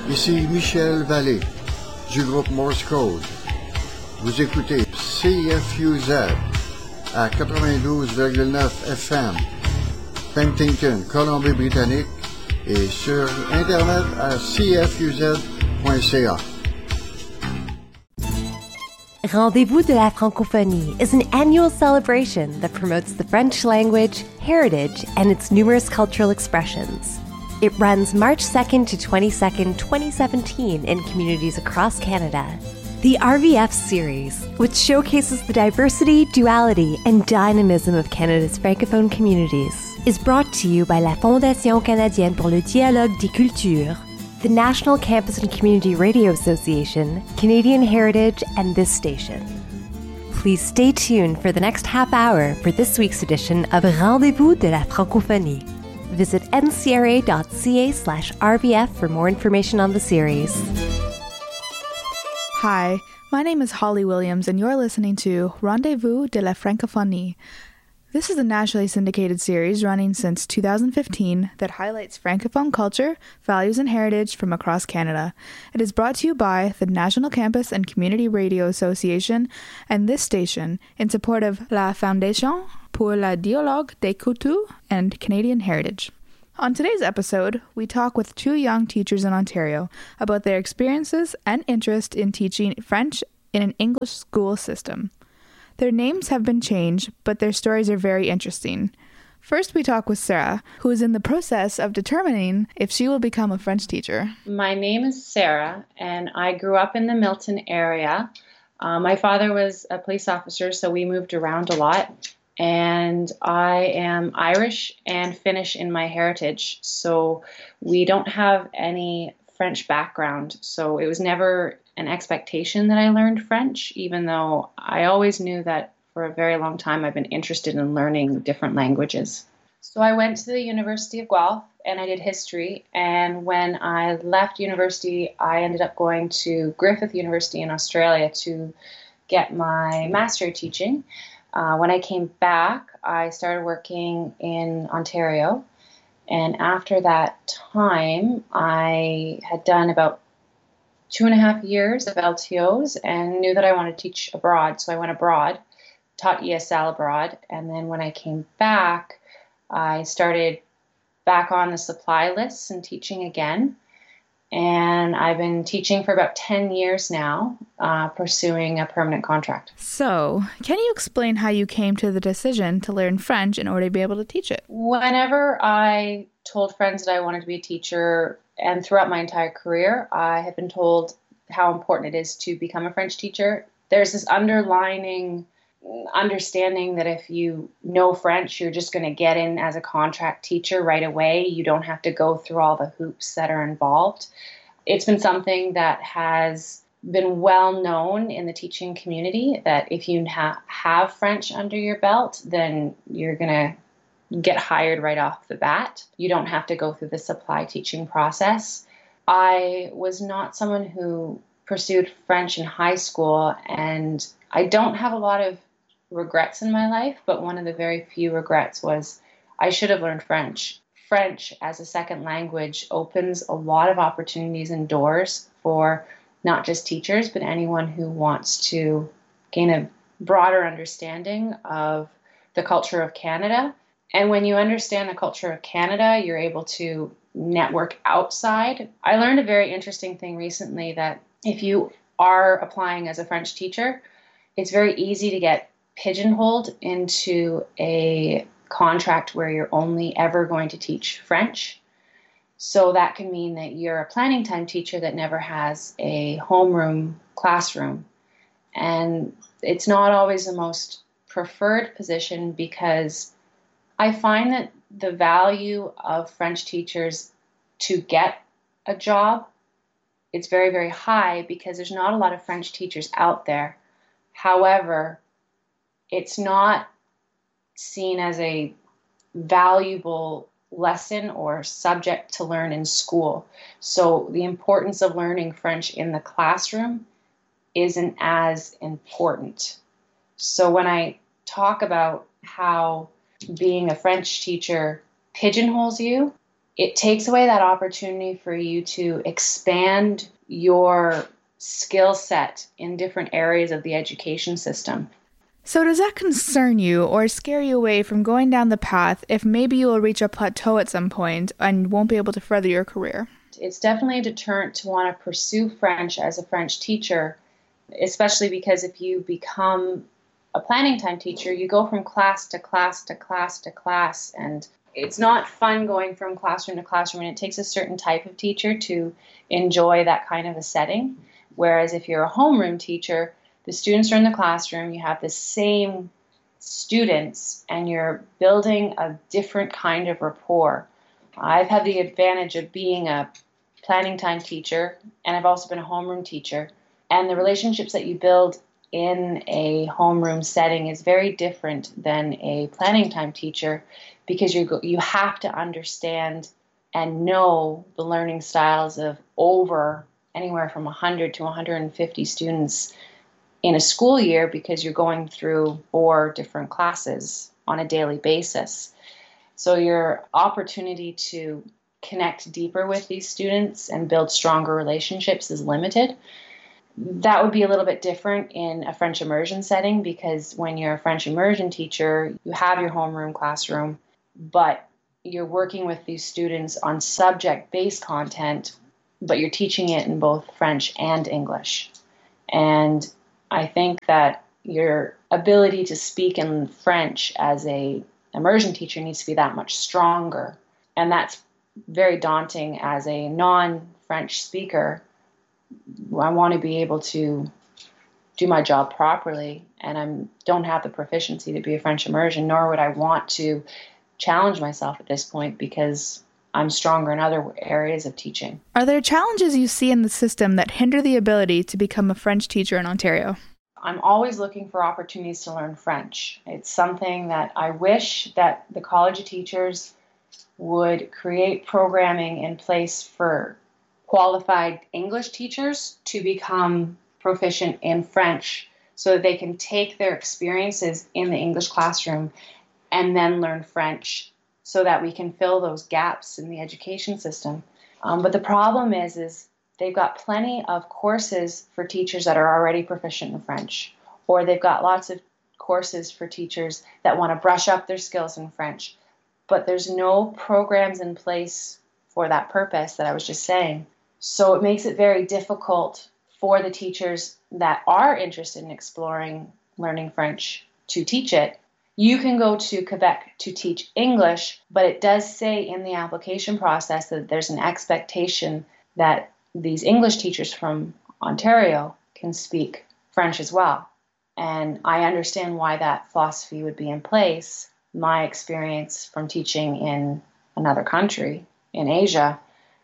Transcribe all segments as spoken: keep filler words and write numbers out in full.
Ici Michel Vallée du groupe Morse Code. Vous écoutez C F U Z à quatre-vingt-douze virgule neuf F M, Penticton, Colombie-Britannique et sur Internet à c f u z point c a. Rendez-vous de la Francophonie is an annual celebration that promotes the French language, heritage, and its numerous cultural expressions. It runs March second to twenty-second, twenty seventeen in communities across Canada. The R V F series, which showcases the diversity, duality, and dynamism of Canada's francophone communities, is brought to you by la Fondation canadienne pour le dialogue des cultures, the National Campus and Community Radio Association, Canadian Heritage, and this station. Please stay tuned for the next half hour for this week's edition of Rendez-vous de la Francophonie. Visit n c r a dot c a slash r v f for more information on the series. Hi, my name is Holly Williams, and you're listening to Rendez-vous de la Francophonie. This is a nationally syndicated series running since two thousand fifteen that highlights Francophone culture, values, and heritage from across Canada. It is brought to you by the National Campus and Community Radio Association and this station in support of La Fondation pour le dialogue des cultures and Canadian Heritage. On today's episode, we talk with two young teachers in Ontario about their experiences and interest in teaching French in an English school system. Their names have been changed, but their stories are very interesting. First, we talk with Sarah, who is in the process of determining if she will become a French teacher. My name is Sarah, and I grew up in the Milton area. Uh, my father was a police officer, so we moved around a lot. And I am Irish and Finnish in my heritage, so we don't have any French background. So it was never an expectation that I learned French, even though I always knew that for a very long time I've been interested in learning different languages. So I went to the University of Guelph and I did history. And when I left university, I ended up going to Griffith University in Australia to get my master teaching. Uh, when I came back, I started working in Ontario. And after that time, I had done about two and a half years of L T Os and knew that I wanted to teach abroad. So I went abroad, taught E S L abroad. And then when I came back, I started back on the supply lists and teaching again. And I've been teaching for about ten years now, uh, pursuing a permanent contract. So, can you explain how you came to the decision to learn French in order to be able to teach it? Whenever I told friends that I wanted to be a teacher, and throughout my entire career, I have been told how important it is to become a French teacher. There's this underlining understanding that if you know French, you're just going to get in as a contract teacher right away. You don't have to go through all the hoops that are involved. It's been something that has been well known in the teaching community that if you ha- have French under your belt, then you're going to get hired right off the bat. You don't have to go through the supply teaching process. I was not someone who pursued French in high school, and I don't have a lot of regrets in my life, but one of the very few regrets was I should have learned French. French as a second language opens a lot of opportunities and doors for not just teachers, but anyone who wants to gain a broader understanding of the culture of Canada. And when you understand the culture of Canada, you're able to network outside. I learned a very interesting thing recently that if you are applying as a French teacher, it's very easy to get pigeonholed into a contract where you're only ever going to teach French. So that can mean that you're a planning time teacher that never has a homeroom classroom. And it's not always the most preferred position because I find that the value of French teachers to get a job, it's very, very high because there's not a lot of French teachers out there. However, it's not seen as a valuable lesson or subject to learn in school. So the importance of learning French in the classroom isn't as important. So when I talk about how being a French teacher pigeonholes you, it takes away that opportunity for you to expand your skill set in different areas of the education system. So does that concern you or scare you away from going down the path if maybe you will reach a plateau at some point and won't be able to further your career? It's definitely a deterrent to want to pursue French as a French teacher, especially because if you become a planning time teacher, you go from class to class to class to class, and it's not fun going from classroom to classroom, and it takes a certain type of teacher to enjoy that kind of a setting. Whereas if you're a homeroom teacher, the students are in the classroom, you have the same students, and you're building a different kind of rapport. I've had the advantage of being a planning time teacher, and I've also been a homeroom teacher. And the relationships that you build in a homeroom setting is very different than a planning time teacher, because you you have to understand and know the learning styles of over anywhere from one hundred to one hundred fifty students in a school year, because you're going through four different classes on a daily basis. So your opportunity to connect deeper with these students and build stronger relationships is limited. That would be a little bit different in a French immersion setting, because when you're a French immersion teacher, you have your homeroom classroom, but you're working with these students on subject-based content, but you're teaching it in both French and English. And I think that your ability to speak in French as a immersion teacher needs to be that much stronger. And that's very daunting as a non-French speaker. I want to be able to do my job properly, and I don't have the proficiency to be a French immersion, nor would I want to challenge myself at this point, because I'm stronger in other areas of teaching. Are there challenges you see in the system that hinder the ability to become a French teacher in Ontario? I'm always looking for opportunities to learn French. It's something that I wish that the College of Teachers would create programming in place for qualified English teachers to become proficient in French, so that they can take their experiences in the English classroom and then learn French, so that we can fill those gaps in the education system. Um, but the problem is, is they've got plenty of courses for teachers that are already proficient in French, or they've got lots of courses for teachers that want to brush up their skills in French. But there's no programs in place for that purpose that I was just saying. So it makes it very difficult for the teachers that are interested in exploring learning French to teach it. You can go to Quebec to teach English, but it does say in the application process that there's an expectation that these English teachers from Ontario can speak French as well. And I understand why that philosophy would be in place. My experience from teaching in another country, in Asia,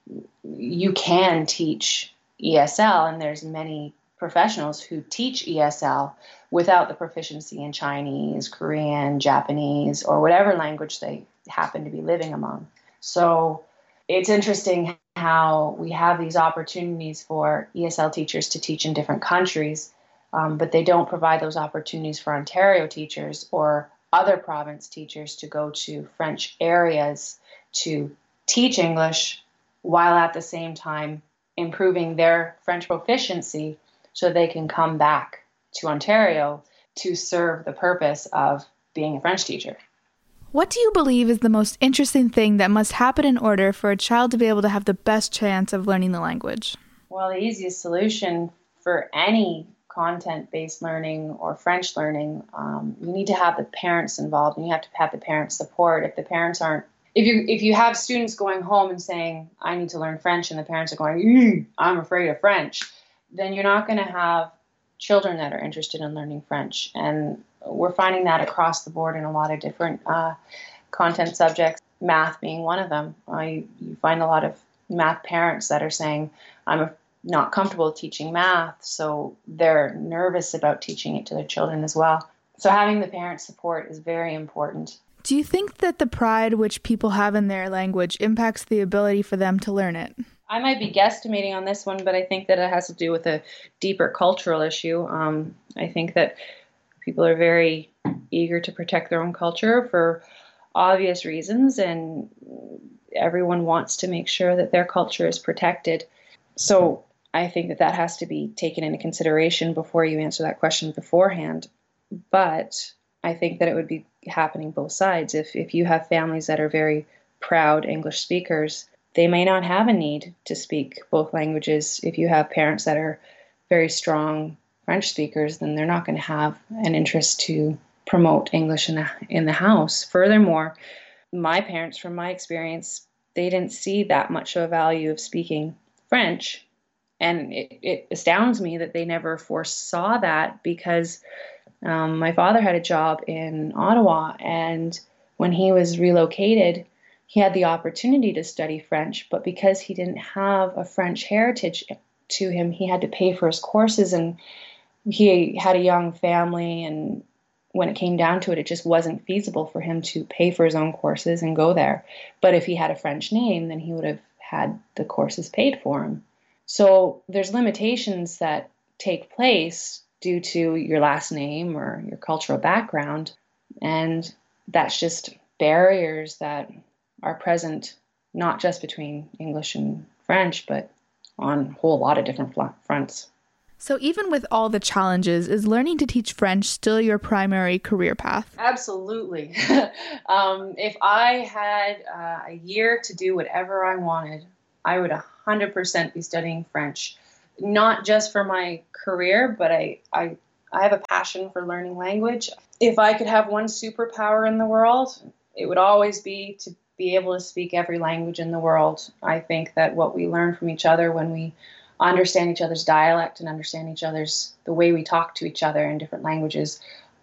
you can teach E S L, and there's many professionals who teach E S L without the proficiency in Chinese, Korean, Japanese, or whatever language they happen to be living among. So it's interesting how we have these opportunities for E S L teachers to teach in different countries, um, but they don't provide those opportunities for Ontario teachers or other province teachers to go to French areas to teach English, while at the same time improving their French proficiency so they can come back to Ontario to serve the purpose of being a French teacher. What do you believe is the most interesting thing that must happen in order for a child to be able to have the best chance of learning the language? Well, the easiest solution for any content-based learning or French learning, um, you need to have the parents involved, and you have to have the parents' support. If the parents aren't If you if you have students going home and saying, I need to learn French, and the parents are going, I'm afraid of French, then you're not going to have children that are interested in learning French. And we're finding that across the board in a lot of different uh, content subjects, math being one of them. Uh, you, you find a lot of math parents that are saying, I'm a, not comfortable teaching math, so they're nervous about teaching it to their children as well. So having the parent support is very important. Do you think that the pride which people have in their language impacts the ability for them to learn it? I might be guesstimating on this one, but I think that it has to do with a deeper cultural issue. Um, I think that people are very eager to protect their own culture for obvious reasons, and everyone wants to make sure that their culture is protected. So I think that that has to be taken into consideration before you answer that question beforehand. But I think that it would be happening both sides. If if you have families that are very proud English speakers, they may not have a need to speak both languages. If you have parents that are very strong French speakers, then they're not going to have an interest to promote English in the, in the house. Furthermore, my parents, from my experience, they didn't see that much of a value of speaking French. And it, it astounds me that they never foresaw that, because um, my father had a job in Ottawa, and when he was relocated, he had the opportunity to study French, but because he didn't have a French heritage to him, he had to pay for his courses, and he had a young family, and when it came down to it, it just wasn't feasible for him to pay for his own courses and go there. But if he had a French name, then he would have had the courses paid for him. So there's limitations that take place due to your last name or your cultural background, and that's just barriers that are present not just between English and French, but on a whole lot of different fronts. So even with all the challenges, is learning to teach French still your primary career path? Absolutely. um, if I had uh, a year to do whatever I wanted, I would one hundred percent be studying French. Not just for my career, but I, I, I have a passion for learning language. If I could have one superpower in the world, it would always be to be able to speak every language in the world. I think that what we learn from each other when we understand each other's dialect and understand each other's, the way we talk to each other in different languages,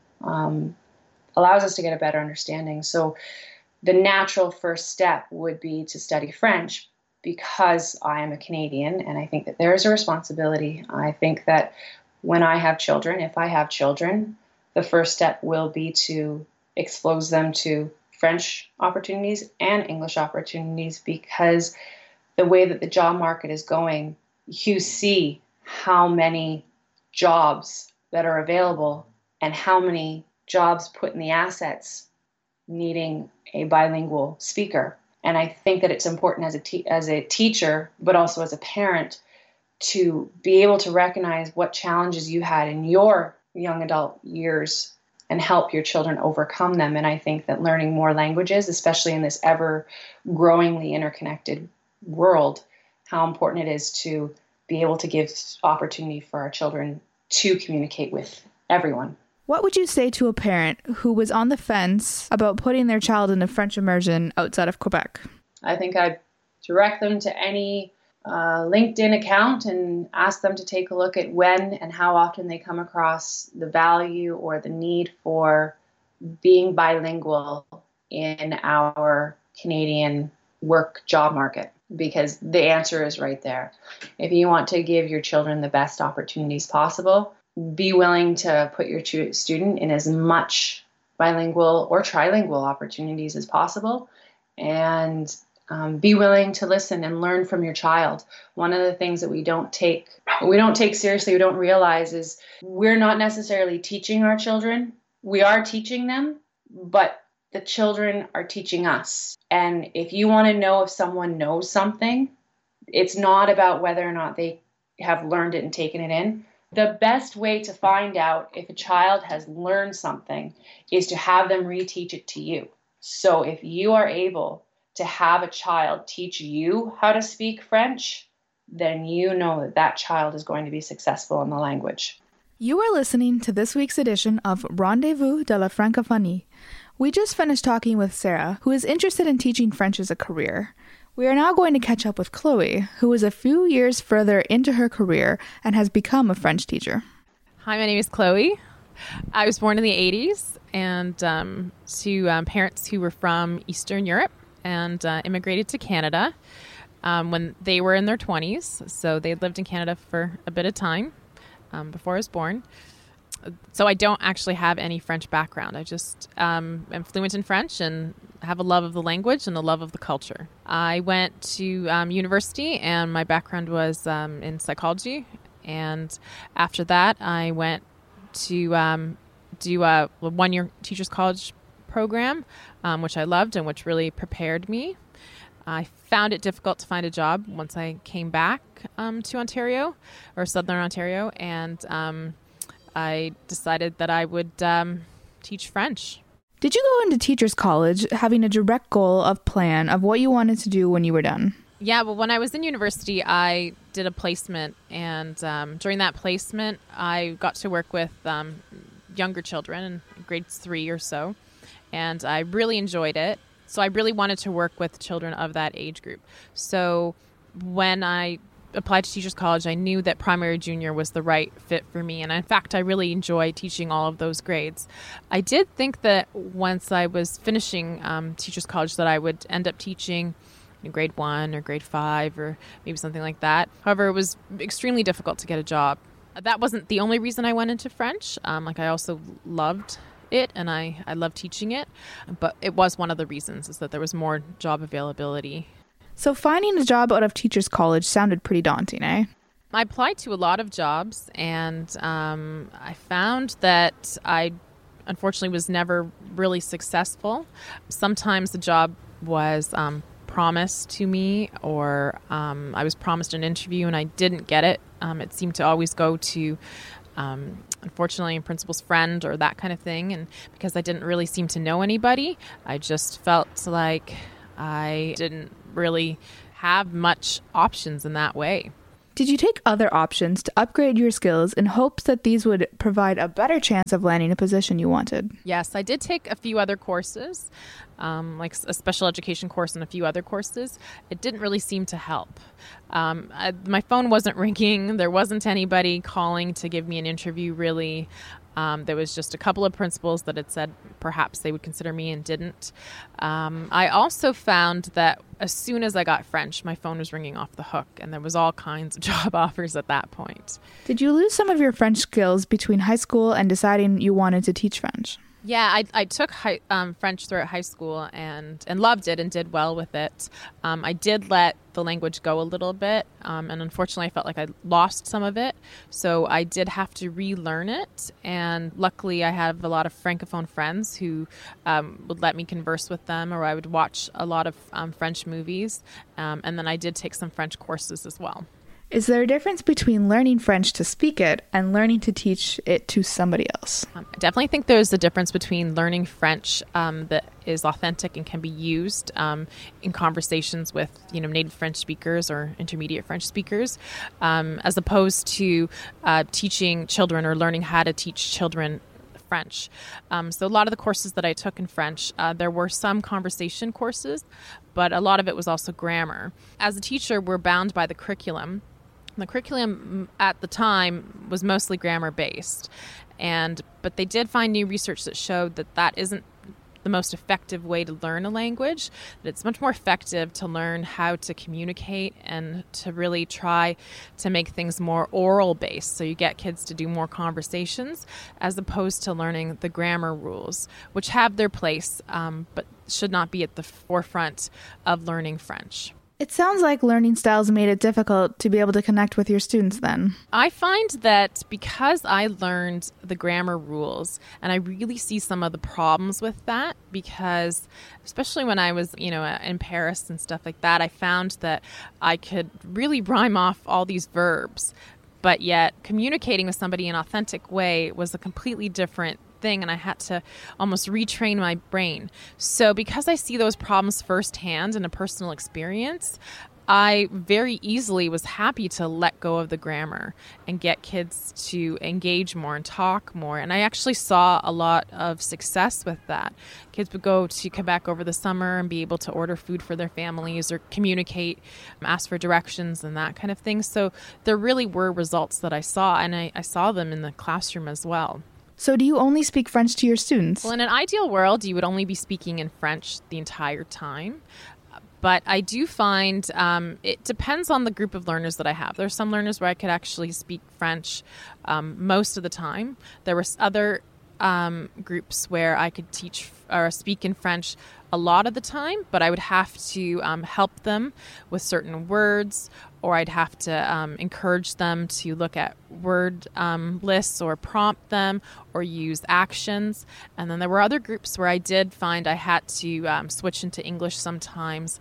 um, allows us to get a better understanding. So the natural first step would be to study French, because I am a Canadian, and I think that there is a responsibility. I think that when I have children, if I have children, the first step will be to expose them to French opportunities and English opportunities, because the way that the job market is going, you see how many jobs that are available and how many jobs put in the assets needing a bilingual speaker. And I think that it's important as a te- as a teacher, but also as a parent, to be able to recognize what challenges you had in your young adult years and help your children overcome them. And I think that learning more languages, especially in this ever growingly interconnected world, how important it is to be able to give opportunity for our children to communicate with everyone. What would you say to a parent who was on the fence about putting their child in a French immersion outside of Quebec? I think I'd direct them to any uh, LinkedIn account and ask them to take a look at when and how often they come across the value or the need for being bilingual in our Canadian work job market, because the answer is right there. If you want to give your children the best opportunities possible, be willing to put your ch- student in as much bilingual or trilingual opportunities as possible, and um, be willing to listen and learn from your child. One of the things that we don't take we don't take seriously, we don't realize, is we're not necessarily teaching our children. We are teaching them, but the children are teaching us. And if you want to know if someone knows something, it's not about whether or not they have learned it and taken it in. The best way to find out if a child has learned something is to have them reteach it to you. So if you are able to have a child teach you how to speak French, then you know that that child is going to be successful in the language. You are listening to this week's edition of Rendez-vous de la Francophonie. We just finished talking with Sarah, who is interested in teaching French as a career. We are now going to catch up with Chloe, who is a few years further into her career and has become a French teacher. Hi, my name is Chloe. I was born in the eighties and um, to um, parents who were from Eastern Europe and uh, immigrated to Canada um, when they were in their twenties. So they lived in Canada for a bit of time um, before I was born. So I don't actually have any French background. I just um, am fluent in French and have a love of the language and a love of the culture. I went to um, university, and my background was um, in psychology. And after that, I went to um, do a one-year teacher's college program, um, which I loved and which really prepared me. I found it difficult to find a job once I came back um, to Ontario, or Southern Ontario, and um, I decided that I would um, teach French. Did you go into Teachers College having a direct goal of plan of what you wanted to do when you were done? Yeah, well, when I was in university, I did a placement, and um, during that placement, I got to work with um, younger children in grades three or so, and I really enjoyed it. So I really wanted to work with children of that age group. So when I applied to Teachers College, I knew that primary junior was the right fit for me. And in fact, I really enjoy teaching all of those grades. I did think that once I was finishing um, Teachers College that I would end up teaching in grade one or grade five or maybe something like that. However, it was extremely difficult to get a job. That wasn't the only reason I went into French. Um, like I also loved it and I, I love teaching it, but it was one of the reasons is that there was more job availability. So finding a job out of Teachers College sounded pretty daunting, eh? I applied to a lot of jobs and um, I found that I unfortunately was never really successful. Sometimes the job was um, promised to me or um, I was promised an interview and I didn't get it. Um, it seemed to always go to Um, unfortunately, a principal's friend or that kind of thing. And because I didn't really seem to know anybody, I just felt like I didn't really have much options in that way. Did you take other options to upgrade your skills in hopes that these would provide a better chance of landing a position you wanted? Yes, I did take a few other courses, um, like a special education course and a few other courses. It didn't really seem to help. Um, I, my phone wasn't ringing. There wasn't anybody calling to give me an interview, really. Um, there was just a couple of principals that had said perhaps they would consider me and didn't. Um, I also found that as soon as I got French, my phone was ringing off the hook, and there was all kinds of job offers at that point. Did you lose some of your French skills between high school and deciding you wanted to teach French? Yeah, I, I took high, um, French throughout high school and, and loved it and did well with it. Um, I did let the language go a little bit, um, and unfortunately I felt like I lost some of it. So I did have to relearn it, and luckily I have a lot of Francophone friends who um, would let me converse with them, or I would watch a lot of um, French movies, um, and then I did take some French courses as well. Is there a difference between learning French to speak it and learning to teach it to somebody else? Um, I definitely think there's a difference between learning French um, that is authentic and can be used um, in conversations with, you know, native French speakers or intermediate French speakers, um, as opposed to uh, teaching children or learning how to teach children French. Um, so a lot of the courses that I took in French, uh, there were some conversation courses, but a lot of it was also grammar. As a teacher, we're bound by the curriculum. The curriculum at the time was mostly grammar-based, and but they did find new research that showed that that isn't the most effective way to learn a language, that it's much more effective to learn how to communicate and to really try to make things more oral-based, so you get kids to do more conversations, as opposed to learning the grammar rules, which have their place, um, but should not be at the forefront of learning French. It sounds like learning styles made it difficult to be able to connect with your students then. I find that because I learned the grammar rules, and I really see some of the problems with that, because especially when I was, you know, in Paris and stuff like that, I found that I could really rhyme off all these verbs, but yet communicating with somebody in an authentic way was a completely different thing, and I had to almost retrain my brain. So because I see those problems firsthand in a personal experience, I very easily was happy to let go of the grammar and get kids to engage more and talk more. And I actually saw a lot of success with that. Kids would go to Quebec over the summer and be able to order food for their families or communicate, ask for directions and that kind of thing. So there really were results that I saw, and I, I saw them in the classroom as well. So do you only speak French to your students? Well, in an ideal world, you would only be speaking in French the entire time. But I do find um, it depends on the group of learners that I have. There are some learners where I could actually speak French um, most of the time. There were other um, groups where I could teach or speak in French a lot of the time, but I would have to um, help them with certain words, or I'd have to um, encourage them to look at word um, lists or prompt them or use actions. And then there were other groups where I did find I had to um, switch into English sometimes,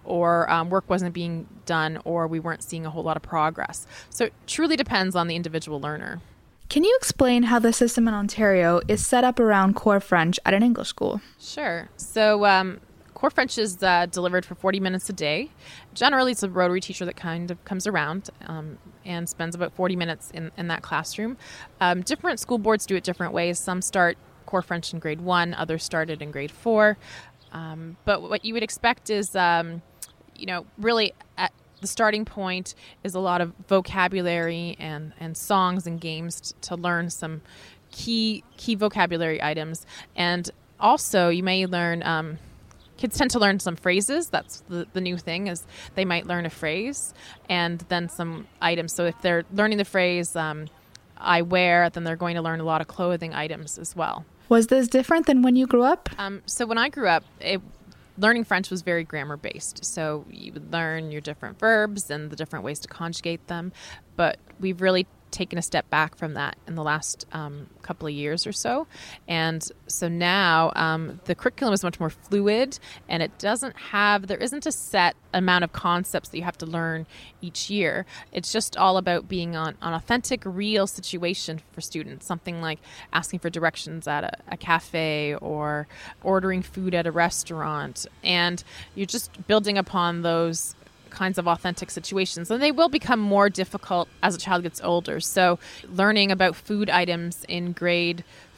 or um, work wasn't being done, or we weren't seeing a whole lot of progress. So it truly depends on the individual learner. Can you explain how the system in Ontario is set up around core French at an English school? Sure. So um, core French is uh, delivered for forty minutes a day. Generally, it's a Rotary teacher that kind of comes around um, and spends about forty minutes in, in that classroom. Um, different school boards do it different ways. Some start core French in grade one, others started in grade four. Um, but what you would expect is, um, you know, really at the starting point is a lot of vocabulary and, and songs and games t- to learn some key key vocabulary items. And also you may learn, um, kids tend to learn some phrases. That's the, the new thing, is they might learn a phrase and then some items. So if they're learning the phrase, um, I wear, then they're going to learn a lot of clothing items as well. Was this different than when you grew up? Um, so when I grew up, it learning French was very grammar based. So you would learn your different verbs and the different ways to conjugate them. But we've really taken a step back from that in the last um, couple of years or so. And so now um, the curriculum is much more fluid, and it doesn't have, there isn't a set amount of concepts that you have to learn each year. It's just all about being on an authentic, real situation for students, something like asking for directions at a, a cafe or ordering food at a restaurant. And you're just building upon those kinds of authentic situations, and they will become more difficult as a child gets older. So learning about food items in grade